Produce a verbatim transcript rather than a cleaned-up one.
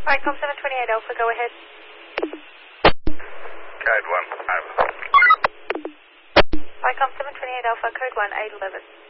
Vicom seven twenty-eight Alpha, go ahead. Code one, over. Vicom seven twenty-eight Alpha, code one, eight eleven.